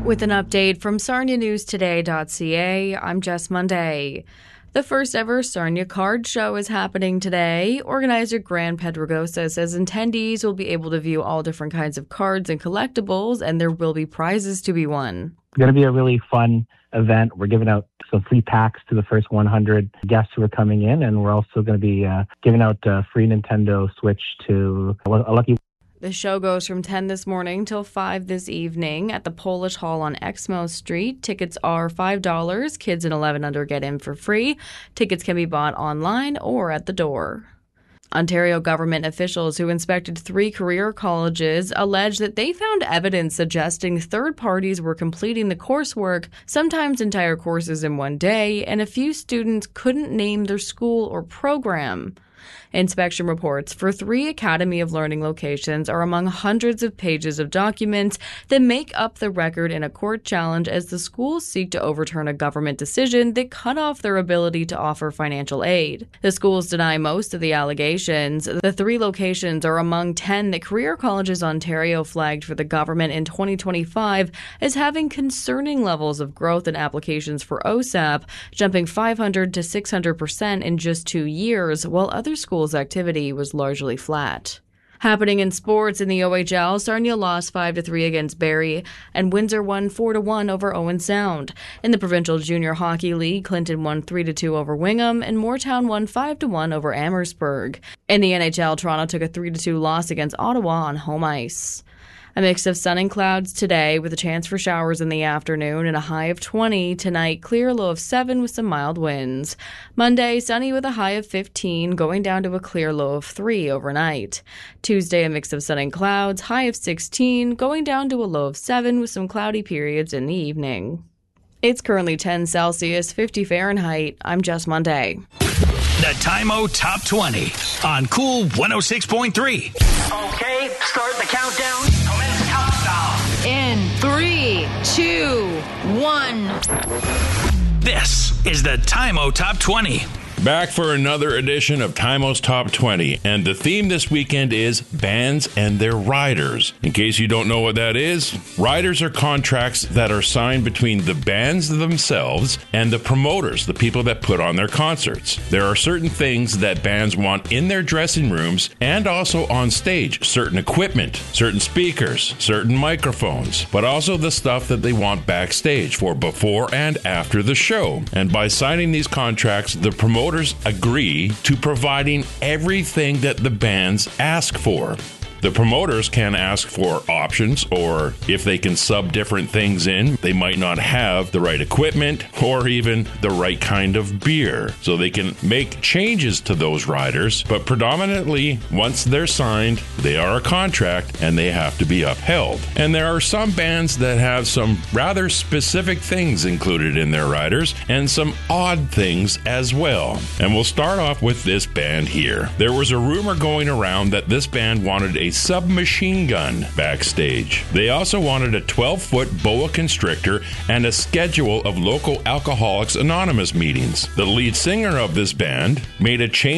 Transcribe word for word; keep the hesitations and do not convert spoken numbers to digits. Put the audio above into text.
With an update from Sarnia News Today dot c a, I'm Jess Monday. The first ever Sarnia Card Show is happening today. Organizer Grant Pedregosa says attendees will be able to view all different kinds of cards and collectibles, and there will be prizes to be won. It's going to be a really fun event. We're giving out some free packs to the first one hundred guests who are coming in, and we're also going to be uh, giving out a free Nintendo Switch to a lucky. The show goes from ten this morning till five this evening at the Polish Hall on Exmo Street. Tickets are five dollars. Kids and eleven under get in for free. Tickets can be bought online or at the door. Ontario government officials who inspected three career colleges allege that they found evidence suggesting third parties were completing the coursework, sometimes entire courses in one day, and a few students couldn't name their school or program. Inspection reports for three Academy of Learning locations are among hundreds of pages of documents that make up the record in a court challenge as the schools seek to overturn a government decision that cut off their ability to offer financial aid. The schools deny most of the allegations. The three locations are among ten that Career Colleges Ontario flagged for the government in twenty twenty-five as having concerning levels of growth in applications for O S A P, jumping five hundred to six hundred percent in just two years, while other schools activity was largely flat. Happening in sports in the O H L, Sarnia lost five to three against Barrie, and Windsor won four to one over Owen Sound. In the Provincial Junior Hockey League, Clinton won three to two over Wingham, and Moortown won five to one over Amherstburg. In the N H L, Toronto took a three to two loss against Ottawa on home ice. A mix of sun and clouds today with a chance for showers in the afternoon and a high of twenty. Tonight, clear, low of seven with some mild winds. Monday, sunny with a high of fifteen, going down to a clear low of three overnight. Tuesday, a mix of sun and clouds, high of sixteen, going down to a low of seven with some cloudy periods in the evening. It's currently ten Celsius, fifty Fahrenheit. I'm Jess Monday. The Time-O Top twenty on Cool one oh six point three. Okay, start the countdown. Commence countdown. In three, two, one. This is the Time-O Top twenty. Back for another edition of Time-O's Top twenty, and the theme this weekend is bands and their riders. In case you don't know what that is, riders are contracts that are signed between the bands themselves and the promoters, the people that put on their concerts. There are certain things that bands want in their dressing rooms and also on stage, certain equipment, certain speakers, certain microphones, but also the stuff that they want backstage for before and after the show. And by signing these contracts, the promoters agree to providing everything that the bands ask for. The promoters can ask for options, or if they can sub different things in, they might not have the right equipment or even the right kind of beer. So they can make changes to those riders, but predominantly, once they're signed, they are a contract and they have to be upheld. And there are some bands that have some rather specific things included in their riders and some odd things as well. And we'll start off with this band here. There was a rumor going around that this band wanted a submachine gun backstage. They also wanted a twelve-foot boa constrictor and a schedule of local Alcoholics Anonymous meetings. The lead singer of this band made a change